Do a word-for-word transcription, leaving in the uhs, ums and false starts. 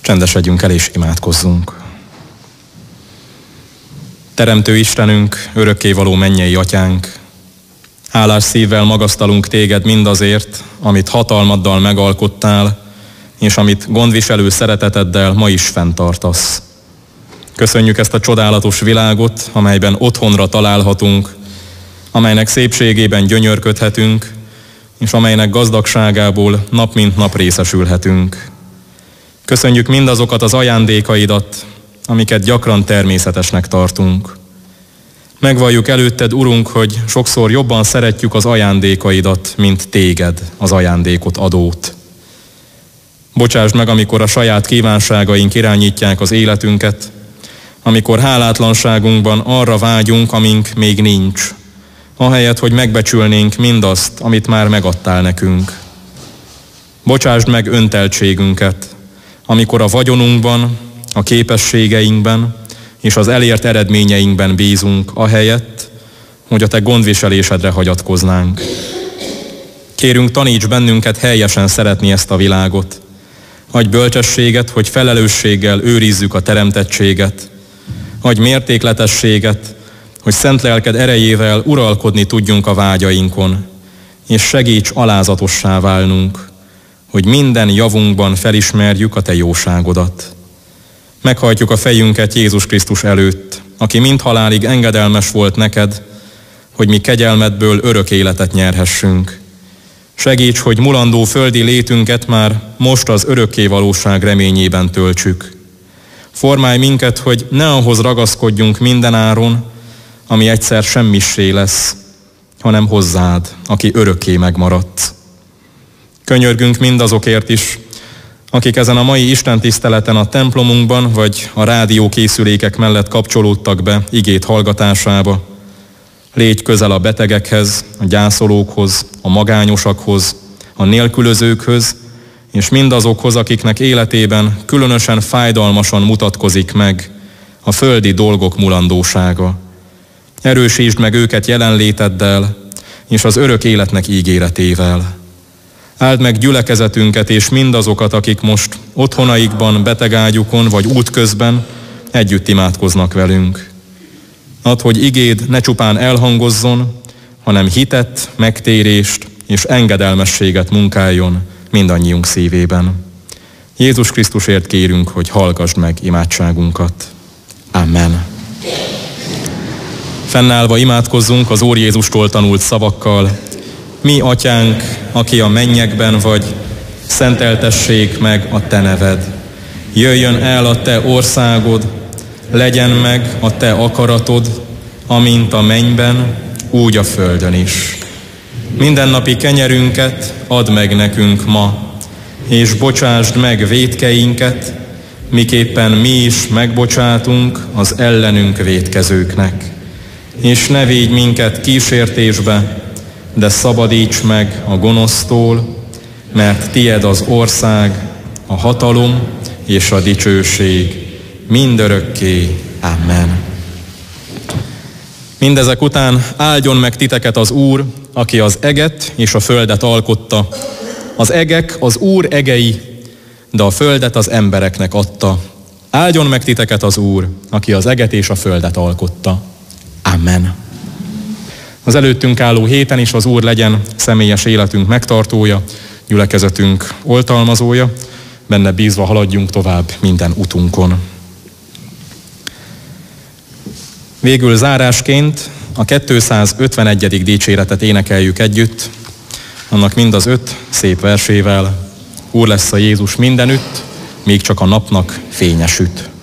Csendesedjünk el és imádkozzunk. Teremtő Istenünk, örökkévaló mennyei atyánk, hálás szívvel magasztalunk téged mindazért, amit hatalmaddal megalkottál, és amit gondviselő szereteteddel ma is fenntartasz. Köszönjük ezt a csodálatos világot, amelyben otthonra találhatunk, amelynek szépségében gyönyörködhetünk, és amelynek gazdagságából nap mint nap részesülhetünk. Köszönjük mindazokat az ajándékaidat, amiket gyakran természetesnek tartunk. Megvalljuk előtted, Urunk, hogy sokszor jobban szeretjük az ajándékaidat, mint téged, az ajándékot adót. Bocsásd meg, amikor a saját kívánságaink irányítják az életünket, amikor hálátlanságunkban arra vágyunk, amink még nincs, ahelyett, hogy megbecsülnénk mindazt, amit már megadtál nekünk. Bocsásd meg önteltségünket, amikor a vagyonunkban, a képességeinkben és az elért eredményeinkben bízunk, ahelyett, hogy a te gondviselésedre hagyatkoznánk. Kérünk, taníts bennünket helyesen szeretni ezt a világot. Adj bölcsességet, hogy felelősséggel őrizzük a teremtettséget. Adj mértékletességet, hogy szent lelked erejével uralkodni tudjunk a vágyainkon, és segíts alázatossá válnunk, hogy minden javunkban felismerjük a te jóságodat. Meghajtjuk a fejünket Jézus Krisztus előtt, aki mind halálig engedelmes volt neked, hogy mi kegyelmedből örök életet nyerhessünk. Segíts, hogy mulandó földi létünket már most az örökké valóság reményében töltsük. Formálj minket, hogy ne ahhoz ragaszkodjunk mindenáron, ami egyszer semmissé lesz, hanem hozzád, aki örökké megmaradt. Könyörgünk mindazokért is, akik ezen a mai istentiszteleten a templomunkban vagy a rádiókészülékek mellett kapcsolódtak be igét hallgatásába. Légy közel a betegekhez, a gyászolókhoz, a magányosakhoz, a nélkülözőkhöz, és mindazokhoz, akiknek életében különösen fájdalmasan mutatkozik meg a földi dolgok mulandósága. Erősítsd meg őket jelenléteddel és az örök életnek ígéretével. Áld meg gyülekezetünket és mindazokat, akik most otthonaikban, betegágyukon vagy útközben együtt imádkoznak velünk. Add, hogy igéd ne csupán elhangozzon, hanem hitet, megtérést és engedelmességet munkáljon mindannyiunk szívében. Jézus Krisztusért kérünk, hogy hallgassd meg imádságunkat. Amen. Fennállva imádkozzunk az Úr Jézustól tanult szavakkal. Mi, Atyánk, aki a mennyekben vagy, szenteltessék meg a te neved. Jöjjön el a te országod, legyen meg a te akaratod, amint a mennyben, úgy a földön is. Mindennapi kenyerünket add meg nekünk ma, és bocsásd meg vétkeinket, miképpen mi is megbocsátunk az ellenünk vétkezőknek. És ne védj minket kísértésbe, de szabadíts meg a gonosztól, mert tied az ország, a hatalom és a dicsőség mindörökké. Amen. Mindezek után áldjon meg titeket az Úr, aki az eget és a földet alkotta. Az egek az Úr egei, de a földet az embereknek adta. Áldjon meg titeket az Úr, aki az eget és a földet alkotta. Amen. Az előttünk álló héten is az Úr legyen személyes életünk megtartója, gyülekezetünk oltalmazója, benne bízva haladjunk tovább minden utunkon. Végül zárásként a kétszázötvenegyedik dicséretet énekeljük együtt, annak mind az öt szép versével. Úr lesz a Jézus mindenütt, még csak a napnak fénye süt.